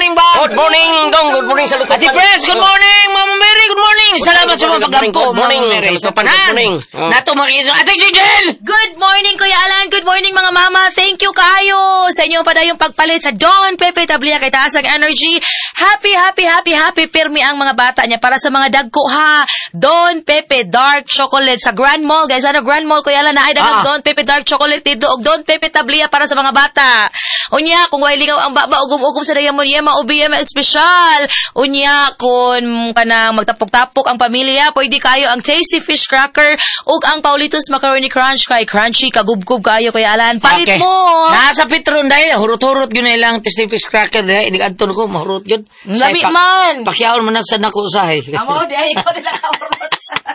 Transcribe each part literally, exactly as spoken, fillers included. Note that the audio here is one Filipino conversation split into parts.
morning ba? Good morning, Dong. Good morning sa luto. Ati Friends, good morning. Mama Mary, good morning. Salamat sa mga paggampo. Good morning. Mama Mary. Sa panan. Good morning. Nato makikita. Ate Jijel! Good morning, Kuya Alan. Good morning, mga mama. Thank you kayo sa inyo pa yung pagpalit sa Don Pepe Tablia kay taas ang energy. Happy, happy, happy, happy. Pirmi ang mga bata niya para sa mga dagko, ha. Don Pepe Dark Chocolate sa Grand Mall. Guys, ano Grand Mall, Kuya Alan, na ay dagang Ah. Don Pepe Dark Chocolate dito og Don Pepe Tablia para sa mga bata. Unya, kung way lingaw ang baba, ugum-ugum sa Diamond Yema o B M Special. Unya, kung kanang magtapok-tapok ang pamilya, pwede kayo ang Tasty Fish Cracker ug ang Paulitos Macaroni Crunch kay crunchy, kagubgub kayo, Kuya Alan. Palit Okay. mo! Nasa Petron dahil, hurot-hurot yun na ilang Tasty Fish Cracker dahil, inig-adton ko, mahurot yun. Lami Say, pak- man! Pakyaon mo na sa naku usahay. Amo, dahil ko nila kaurot.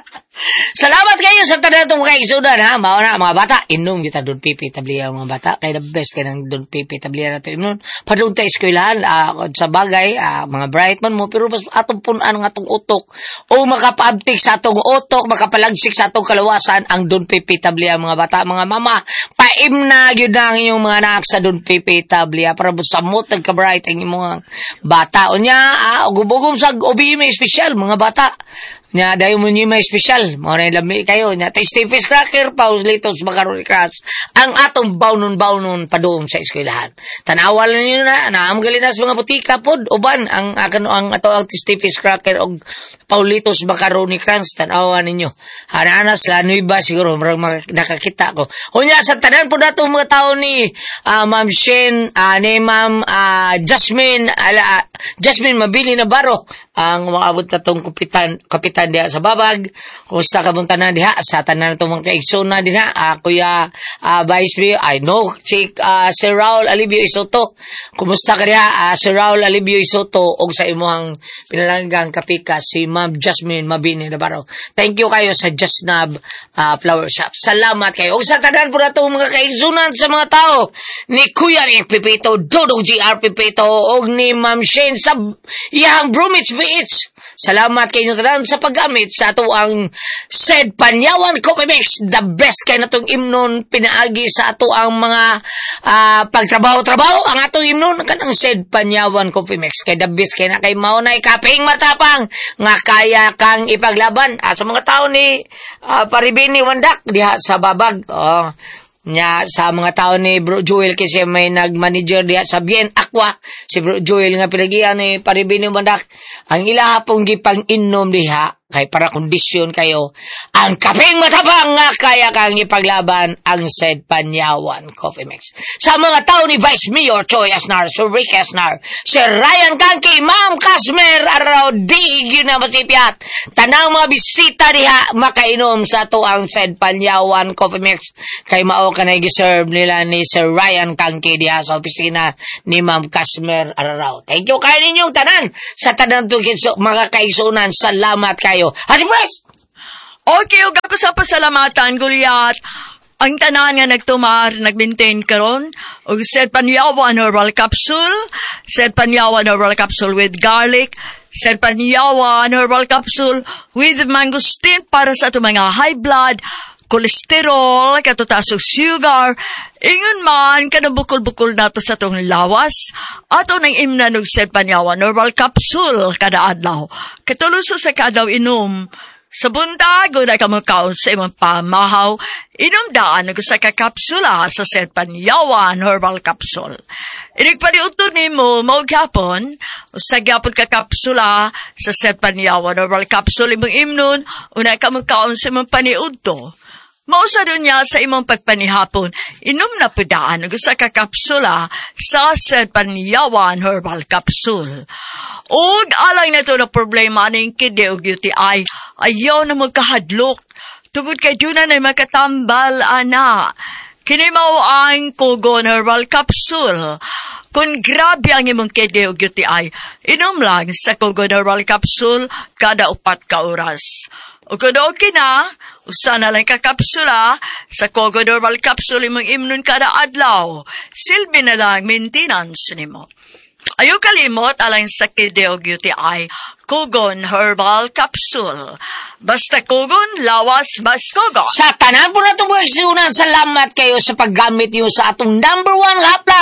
Salamat kayo sa tanan itong kaisudan, ha? Mao na, mga bata, inom kita Don Pepe Tablia, mga bata. Kaya the best ka ng Don Pepe Tablia na ito. Inom, padung tayo eskwelahan, uh, sa bagay, uh, mga bright man mo, pero mas atong punan ng atong utok, o makapaabtik sa atong utok, makapalagsik sa atong kalawasan, ang Don Pepe Tablia, mga bata, mga mama, paimna, yun na ang inyong mga anak sa Don Pepe Tablia, para samot, nagka-bright ang inyong mga bata. O niya, uh, ugum-ugum sa O B M special, mga bata. Nya dayo mo niyo may special mo na lami kayo nya Tasty Fish Cracker Paulitos Macaroni Crunch ang atong bawnon-bawnon padung sa eskwelahan. Tanawal niyo na na am galinas mga butika pod uban ang akan ang ato ang Tasty Fish Cracker og Paulitos Macaroni Crunch tanawan ninyo. Hananas la nuiba siguro marag nakakita ko. Unya sa tanan pod ato mga tao ni uh, Ma'am Shen uh, ni Ma'am uh, Jasmine ala Jasmine Mabili Navarro ang maabot na tong kapitan kapitan diha sa Babag. Kumusta ka mong tanan diha sa tanan itong mga kaigsoon diha, uh, Kuya uh, Vice Mayor, I know si uh, Sir Raul Alibio Isoto. Kumusta ka diha, uh, Sir Raul Alibio Isoto og sa imong pinalanggang kapika si Ma'am Jasmine Mabini Navarro. Thank you kayo sa Jasnab uh, Flower Shop. Salamat kayo. Og sa tanan po na itong mga kaigsunan sa mga tao ni Kuya ni Pipito, Dodong G R Pipito og ni Ma'am Shane sa iyang Bromwich Beach. Salamat kayo tanan sa paggamit sa ato ang said Panyawan Coffee Mix, the best kay natong imnon pinaagi sa ato ang mga uh, pagtrabaho-trabaho ang atong imnon kanang said Panyawan Coffee Mix kay the best kay na kay mao na kaping matapang nga kaya kang ipaglaban uh, sa mga tao ni uh, Paribini Wandak diha sa Babag. Oh. Nya sa mga tao ni Bro Joel kasi may nag-manager diha sa Bien Aqua si Bro Joel nga pinagian ni Paribini Bandak ang ilaha pong gipang inom diha kay para kondisyon kayo ang kapeng matabang nga kaya kang ipaglaban ang said Panyawan Coffee Mix. Sa mga tao ni Vice Mayor Choy Asnar, Sir Rick Asnar, Sir Ryan Kangki, Ma'am Casmer araw di yun na masipyat tanang mga bisita diha makainom sa to ang said Panyawan Coffee Mix kay mao kanay giserve nila ni Sir Ryan Kangki diha sa opisina ni Ma'am Casmer araw. Thank you kayo ninyong tanan sa tanan to mga kaigsunan. Salamat kayo. Hadi Pres! Okay, ug ako sa pasalamatan, Gulyat. Ang tanan nga nagtumar, nag-maintain karon, ug said Panyawan Herbal Capsule, said Panyawan Herbal Capsule with garlic, said Panyawan Herbal Capsule with mangosteen para sa ato mga high blood, kolesterol, katutasok sugar, ingon man, kanabukol-bukol nato sa tong lawas, ato nang imnanog said Panyawan Herbal Capsule kada adlaw. Katuluso sa kadaw inom, sa buntag, unay ka makaon sa imong pamahaw, inom daan sa kakapsula sa said Panyawan Herbal Capsule. Inigpaniuto ni mo, maugapon, sa gapon kakapsula sa said Panyawan Herbal Capsule, imong imnon, unay ka makaon sa imong paniudto. Mausa doon niya sa imong pagpanihapon, inom na pudaan ng sa kakapsula sa said Panyawan Herbal Capsule. Ug alang na ito na problema ng kidney ug U T I, ayaw na magkahadlok. Tugod kay doon na makatambal, ana. Kini mao ang Kugon Herbal Capsule. Kung grabe ang imong kidney ug U T I, inom lang sa Kugon Herbal Capsule kada upat ka oras. O kung okay na, usa na lang kakapsula sa Kugon Herbal Capsule imong imnon kada adlaw. Silbi na lang maintenance nimo. Ayaw kalimot alang sa kidney ug U T I, Kugon Herbal Capsule. Basta Kugon, lawas, bas Kugon. Sa tanan po na itong mga isiunan, salamat kayo sa paggamit niyo sa atong number one haplas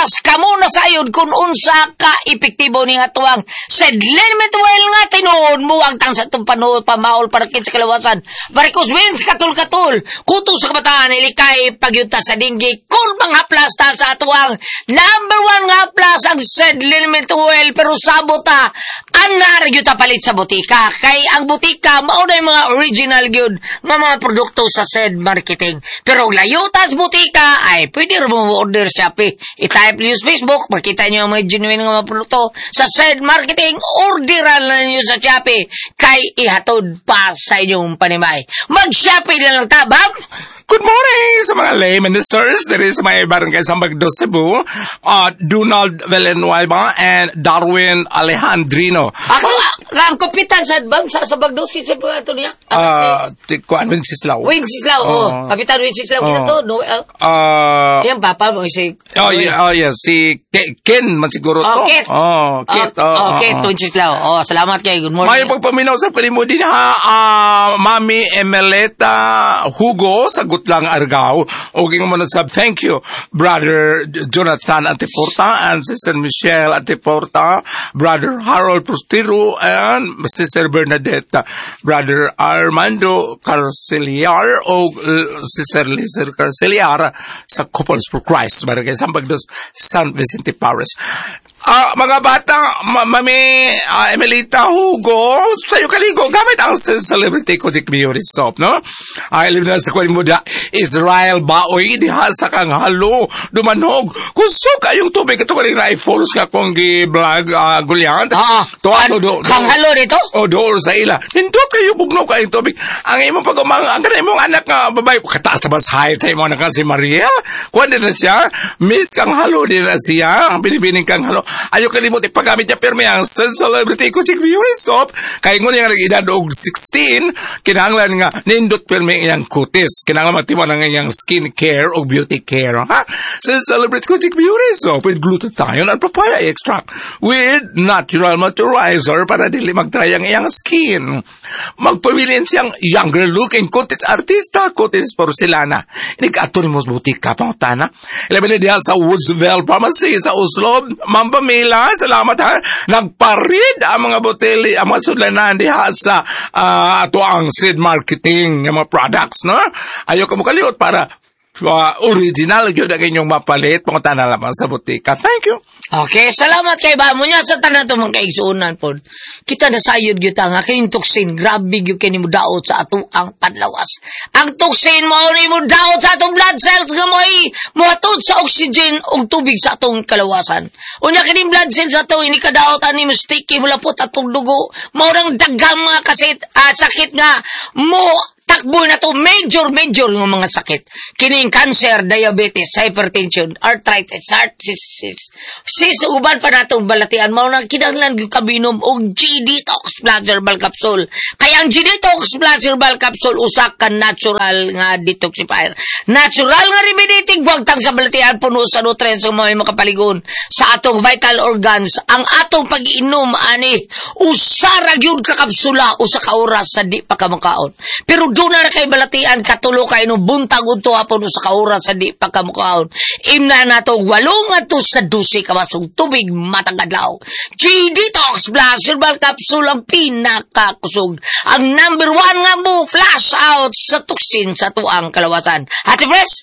Plus, kamo na sayod kung unsa ka epektibo ni nga tuwang sedlement oil nga tinuod mo ang tang sa itong panood pamaol para kin sa kalawasan. Varicose veins katul-katul. Kuto sa kabataan ilikay pagyuta sa dinggi. Kung mga plus ta sa tuwang number one nga plus ang sedlement oil pero sabota ang naryuta palit sa butika. Kay ang butika mao na yung mga original gyud nga mga produkto sa said marketing. Pero layutas butika ay pwede rin mo order sa Shopee. I-type niyo sa Facebook, makita niyo ang mga genuine nga mga produkto sa said marketing, orderan na niyo sa Shopee kay ihatod pa sa inyong panimay. Mag-Shopee na lang tabang! Good morning sa mga lay ministers. There is my barangay sa Magdo, Cebu. Uh, Donald Villanueva and Darwin Alejandrino. Ako, ah, ang kapitan sa bang sa sa Bagdos kinsa pa ato niya? Uh, Kuan Wenceslao. Wenceslao, oh. Oh. Kapitan Wenceslao Oh. kinsa to? No, uh, Uh, yung papa mo si oh, yeah, oh, yeah. Si Ke- Ken man siguro to. Oh, Kit. Oh, Kit. Oh, Oh, oh, Kit oh, oh. Wenceslao. Oh, salamat kay. Good morning. May pagpaminaw sa kanimo din ha, uh, Mami Emeleta Hugo, sagot lang Argao. Okay mo na sab, thank you, Brother Jonathan Antiporta and Sister Michelle Antiporta, Brother Harold Prostiro and Sister Bernadette, Brother Armando Carceliar o uh, Sister Lizer Carceliar sa Couples for Christ, Barangay Sambagdos, San Vicente Paris. Ah, mga bata, ma- mami, uh, Emelita Hugo, sa'yo kaligo, gamit ang celebrity ko, Dick Beauty Soap, no? Ay, alam na sa kuwan mo da, Israel Baoy, diha sa kang halo, dumanog, kung suka yung tubig, ito kaling na-i-follows nga kong gi-vlog, uh, Gulyant. Ah, to, ano, do, do, kang halo dito? o doon sa ila. Hindi kayo bugnaw kayong tubig. Ang imong pag-umang, ang ganun imong anak nga babae, kataas sa basahay sa imong anak nga si Maria, kuwan din na siya, miss kang halo din na siya, ang binibining kang halo. Ayaw kalimut ipagamit niya permi ang celebrity ko Chick Beauty Soap. Kaya ngun yung nag-edad og sixteen, kinahanglan nga nindot permi iyang kutis. Kinahanglan matiwa na nga iyang skin care o beauty care. Ha? Celebrity ko Chick Beauty Soap with glutathione and papaya extract with natural moisturizer para dili magtry ang iyang skin. Magpabilin siyang younger looking kutis artista, kutis porcelana. Inig-ato ni Mos Butika, pangutana. Ilabi na diha sa Woodsville Pharmacy sa Oslo. Mamba Mila, salamat ha. Nagparid ang mga boteli, ang mga sudlanan diha sa uh, ato ang seed marketing ng mga products, no? Ayaw ka mo kaliot para uh, original yun ang inyong mapalit, pangutana lamang sa butika. Thank you. Okay, salamat kay ba mo niya sa tanan to mga kaigsuunan po. Kita na sayod gyud nga kining toksin, grabe gyud kini mo daot sa atong ang panlawas. Ang toksin mo ni mo daot sa atong blood cells nga mo'y muhatod sa oxygen ug tubig sa atong kalawasan. Unya kining blood cells ato ini kadaot ani mo sticky mo lapot atong dugo. Mao nang daghang mga kasit uh, sakit nga mo takbo na to major major ng mga sakit. Kining cancer, diabetes, hypertension, arthritis, heart disease. Sis uban pa natong balatian mao nang kinahanglan gyud kabinom og G-Detox Plus Herbal Capsule. Kaya ang G-Detox Plus Herbal Capsule usa ka natural nga detoxifier. Natural nga remediating wagtang sa balatian puno sa nutrients nga may makapaligon sa atong vital organs. Ang atong pag-inom ani usa ra gyud ka kapsula usa ka oras sa di pa ka makaon. Pero doon na kay balatian katulo kay no buntag unto hapon sa kauras sa di pa kamukaon. Imna na to walong ato sa dusi ka basong tubig matang adlaw. G-Detox Plus Herbal Capsule ang pinakakusog. Ang number one nga mo flash out sa toksin sa tuang kalawasan. Ate Pres?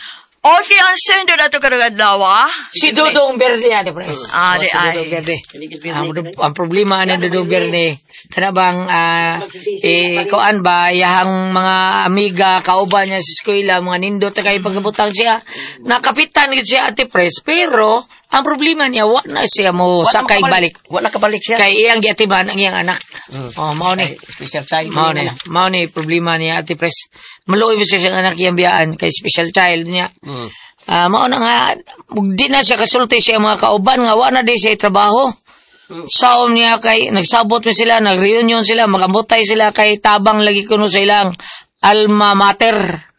Okay, ang sendo na ito karagadawa. Si Dudong Berde, Ate Pres. Ah, Oh, di si ay. Dudong Berde. Ang, ang problema ni Dudong Berde, kana bang, ah, eh, kuan ba, yahang mga amiga, kauban niya sa eskwela, mga nindot na kayo pagkabutang siya, nakapitan gid siya Ate Pres, pero, ang problema niya, wa na siya mo sakay balik. Wala ka balik siya. Kay iyang giatiban ang iyang anak. Oh, mao ni. Special child. Mao ni. Mao ni problema niya Ate Pres. Maluoy mo siya siyang anak iyang biyaan kay special child niya. Mm. Ah, mao na nga di na siya kasulti siya mga kauban nga wa na di siya trabaho. Saom niya kay nagsabot mi sila, nag-reunion sila, magambotay sila kay tabang lagi kuno sa ilang alma mater.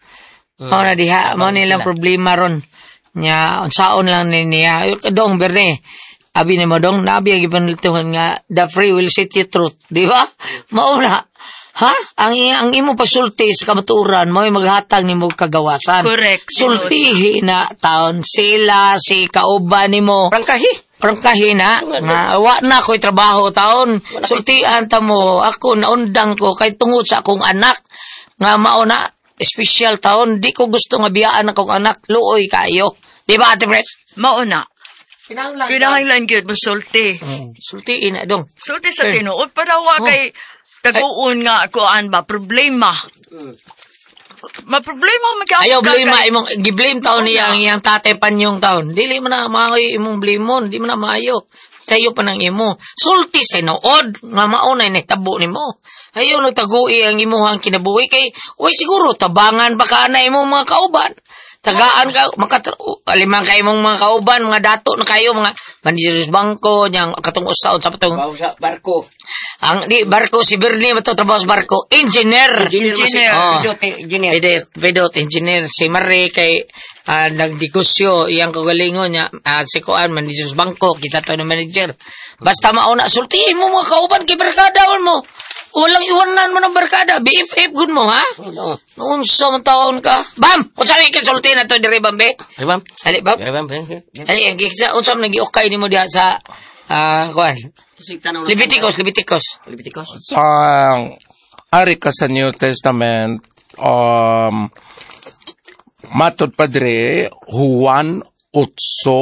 Mao na diha, mao ni lang problema ron. Nya unsaon lang ni niya dong berne. Abi ni mo dong nabi gyud panultuhan nga the free will set you truth, di ba? Mao na. Ha? Ang ang imo pasulti sa kamaturan mo ay maghatag nimo kagawasan. Correct. Sultihi na taon sila si kauban nimo. Prangkahi. Prangkahi na nga wa na ko'y trabaho taon. Sultihan ta mo ako naundang ko kay tungod sa akong anak nga mao na special taon. Di ko gusto nga biyaan akong anak luoy kayo. Di ba Ate Pres? Mauna. Kinahanglan. Kinahanglan gyud mosulti. Hmm, sultiin na dong. Sulti sa Eh. tinuod para wa kay taguon nga kuan ba problema. Ma problema magka. Ayaw blame ma imong gi-blame taon niya ang iyang tatay panyong taon. Dili man na maayo imong blame mo, di man na maayo. Sayo pa ng imo. Sulti sa nood nga maunay nagtabo nimo. Ayaw nagtagui ang imuhang kinabuhi kay uy siguro tabangan baka na imong mga kauban. Tagaan ka makat limang kay imong mga kauban, mga dato na kayo mga managers bangko nyang katong usaon sa patong Bawa sa barko. ang di barko si Bernie bato trabaho sa barko engineer. Engineer. Engineer. Oh. Pidot, engineer. Pedot, pedot, engineer. Si Marie kay uh, nagdegosyo, iyang kagalingon niya, uh, si Kuan, manager sa bangko, kita to na manager. Basta mauna, sultihin mo mga kauban kay barkada mo. Walang iwanan mo ng barkada. B F F good mo, ha? Oo. Noon sa mga taon ka. Bam! Kung saan ka sultihin na to, dire Bam, be? Ay, bam. Ali, Bam? Ay, bam. Ali, ang kiksa, kung saan nag-iukay ni mo diya sa, ah, Kuan? Leviticus, Leviticus. Leviticus. Sa ari ka sa New Testament, um, matod padre, Juan eight,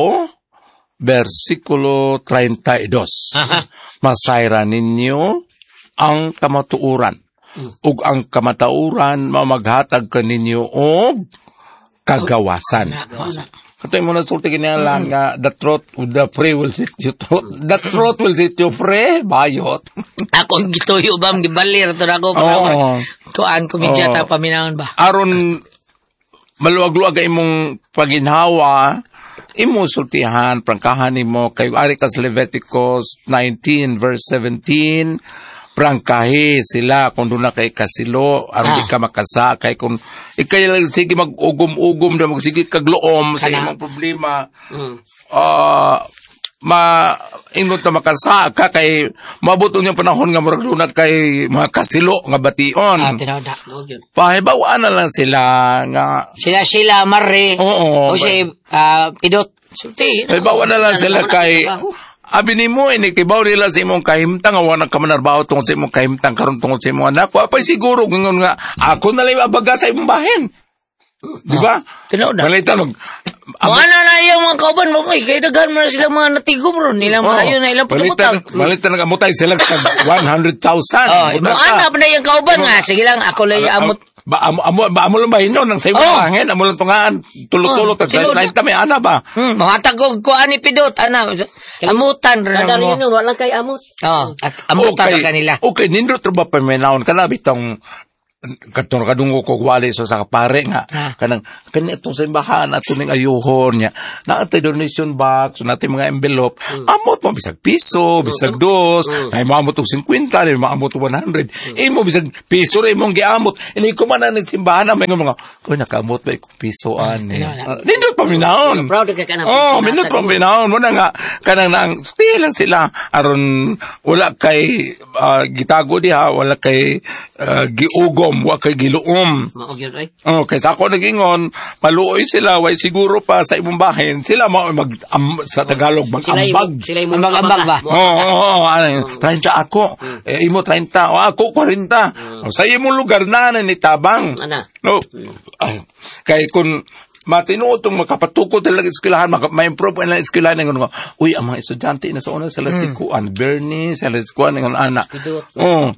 versikulo thirty-two. Aha. Masayra ninyo ang kamatuuran. Ug ang kamatauran mamaghatag kaninyo og kagawasan. Katoy mo na sulti kinahanglan nga the truth the free will set you truth. The truth will set you free. Bayot. Ako ang gituyo, Bam, gibalir to na ako. Oo. Kuan, kumidya Oo. ta paminangan ba? Aron maluwag-luwag ang imong paginhawa, imo sultihan, prangkahan nimo kay ari ka sa Leviticus nineteen verse seventeen, prangkahi sila kung doon na kay kasilo, aron Ah. di ka makasa, kay kung ikay lang sige mag-ugom-ugom na magsige kagloom sa Kana. imong problema, Mm. ah, ma ingot na makasa ka kay maabot unyang panahon nga murag doon na kay mga kasilo nga bation. Ah, tinawda. Pahibawaan na lang sila nga Sila sila Marie. Oo. O si ah, Pidot. Sulti. Pahibawaan na lang sila kay abi nimo ini kibaw nila sa imong kahimtang nga wala ka manarbaho tungod sa imong kahimtang karon tungod sa imong anak. Wa pay siguro ngon nga ako na lang abaga sa imong bahin. Di ba? Tinawda. Malitan og Mga na na yung mga kauban mo, ay, kaya dagan mo na sila mga natigom ron. Nilang Oh, mga yun na ilang Malitan, pututang. malitan nga mutay sila sa one hundred thousand. Oh, imo anak na yung kauban nga. Sige lang, ako lang yung amot. Ba amo amo ba amo lang ba hinon nang sa imong Oh. bahin, amo lang tungaan tulo-tulo Oh, ta tinuod. sa may ana ba. Hmm, mga tagog ko ani Pidot, ana. Amutan rin Kada mo. rin yun, walang kay amot. Oh, at amutan ka kanila. Okay, nindot ra ba paminaon kana bitong katong kadungo ko wali sa sa pare nga Ah. kanang kanito sa imbahan ato ning ayuhon nya naatay donation box natin mga envelope amot mo bisag piso bisag dos ay maamot og fifty ay maamot og one hundred imo bisag piso ra imong giamot ini ko man ang simbahan na may mga oy nakaamot ba ikong piso ani Tinaw na. nindot paminaon Proud ka ka ng Oh, piso minut nata pang din. binaon mo na nga kanang nang lang sila aron wala kay ah, gitago diha wala kay ah, giugom wa kay giluom. Maog yun, ay. Oh, kay sa ako nagingon paluoy sila way siguro pa sa imong bahin sila mao mag am, sa Tagalog Sila yung, mag-ambag. sila yung Ambag-ambag ba? Oo, oo, oo, ano, thirty ako. Eh, imo thirty, o ako forty. O, sa imong lugar na na ni tabang. Ana. No. Ay, kay kun matino itong makapatukod talaga eskwelahan, maka, ma-improve ang eskwelahan ng nga, uy, ang mga estudyante na sa una, sila si Kuan, Bernie, sila si Kuan, ng anak. Oo.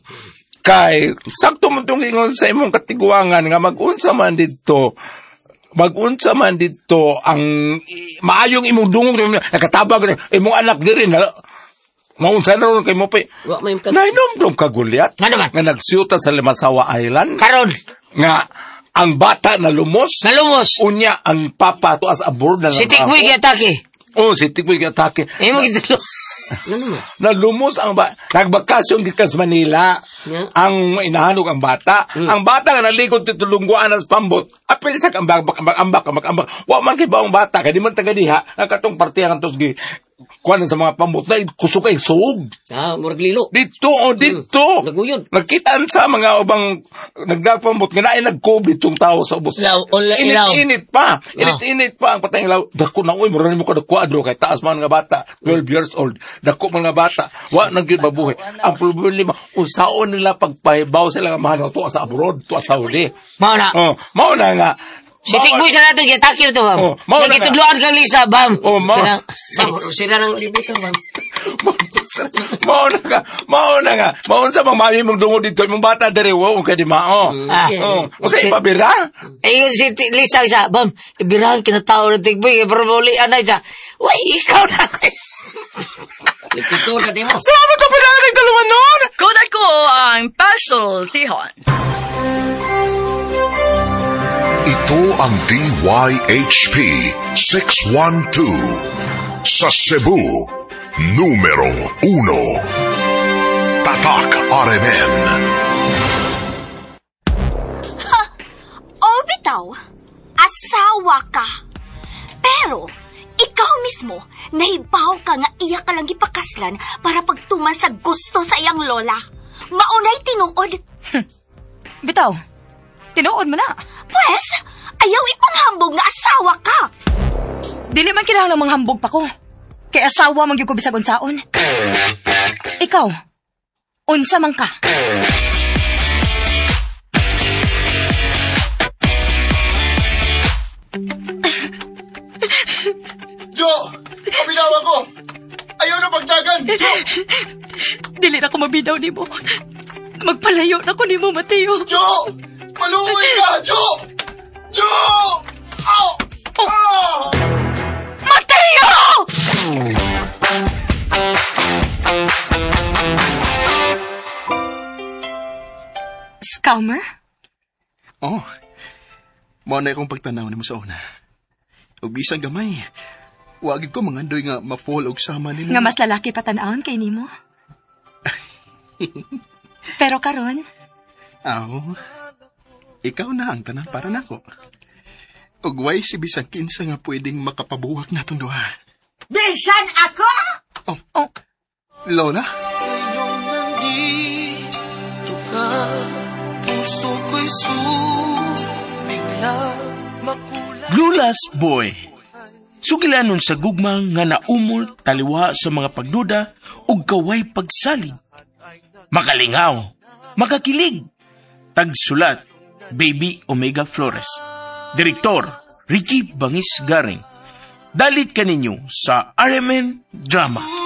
Kay, sakto mo itong ingon sa imong katiguangan, nga mag-unsa man dito, mag-unsa man dito, ang, i- maayong imong dungog, nakatabag, imong anak din rin, maunsa na rin kay mo pa, Wa may kag nainom-dom kagulyat, Nga naman. nga nagsiyuta sa Limasawa Island, Karon, nga, ang bata na lumos, nalumos. unya ang papa to as aboard na Si Tikboy Gataki. Oh, si Tikboy Gataki. Imo gitulo. Na lumos ang ba nagbakasyon gikas Manila. Yeah. Ang inahanog ang bata. Ang bata nga naligod dito lungguan sa pambot. Apil sa ambak ambak ambak ambak ambak. Wa man kay baong bata kay di man taga diha. Ang katong partihan tos gi kuan sa mga pamut na kusog kay sug. Ah, murag lilo. Dito, oh, dito. Naguyod. Nakitaan sa mga ubang nagdapamot nga na ay nag-COVID tong tao sa ubos. Ilaw, ula- ilaw. Init-init pa. Init-init pa ang patay ilaw. Dako na, uy, marami mo ka na kwadro kay taas man nga bata. twelve years old. Dako mga bata. Wa nang gibabuhi. Ang problema, usaon nila pagpahibaw sila nga mahal to sa abroad, to sa Saudi. Mao na. Oh, mao na nga. Si Tigboy sa nato, gitakir to, ma'am. Oh, mao na nga. Nagitudloan kang Lisa, ma'am. Oh, mao. Kanang- Ma'am, sila nang libito, ma'am. Mao na nga. Mao na nga. Mao sa mga mami mong dungo dito, imong bata dere wo kay di mao. Ah. Oh, usay pabira. Ayun si Ti- Lisa, isa, ma'am, ibirahan kinatao ng Tigboy, kaya para mauli, anay siya. Uy, ikaw na. Libito na di mo. Salamat ang pinakang nagdalaman nun. Kung ako ang puzzle, Tihon. Ito ang D Y H P six one two sa Cebu, numero uno. Tatak R M N. O bitaw, asawa ka. Pero, ikaw mismo, nahibaw ka nga iya ka lang ipakaslan para pagtuman sa gusto sa iyang lola. Maunay tinuod. Bitaw, tinuod mo na. Pwes, ayaw ipanghambog nga asawa ka. Dili man kinahanglang manghambog pa ko. Kay asawa man gyud ko bisag unsaon. Ikaw, unsa man ka? Jo! Pabinawa ko! Ayaw na pagdagan! Jo! Dili na ko mabinaw nimo. Magpalayo na ko nimo, Mateo. Jo! Maluoy ka! Jo! Jo! Ow! Oh. Ah! Mateo! Scammer? Oh, mo na akong pagtanaw ni mo sa una. Ug bisang gamay, wag ko mangandoy nga ma-fall og sama nimo. Nga mas lalaki pa tan-awon kay nimo. Pero karon, Aw, ikaw na ang tanan para nako. Ug way si bisang kinsa nga pwedeng makapabuwak natong duha. Bisan ako? oh, Lola? Lulas Boy. Sugilanon sa gugmang nga naumol taliwa sa mga pagduda ug kaway pagsalig. Makalingaw, makakilig. Tagsulat, Baby Omega Flores. Direktor, Ricky Bangis Garing. Dalit kaninyo sa R M N Drama.